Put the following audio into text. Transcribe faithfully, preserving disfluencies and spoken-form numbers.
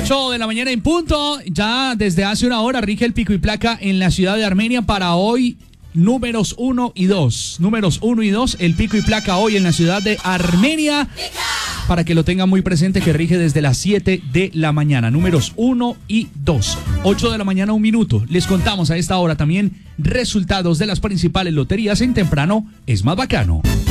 ocho de la mañana en punto. Ya desde hace una hora rige el pico y placa en la ciudad de Armenia para hoy. Números uno y dos. Números uno y dos. El pico y placa hoy en la ciudad de Armenia. Para que lo tengan muy presente, que rige desde las siete de la mañana. Números uno y dos. ocho de la mañana, un minuto. Les contamos a esta hora también resultados de las principales loterías en Temprano es más bacano.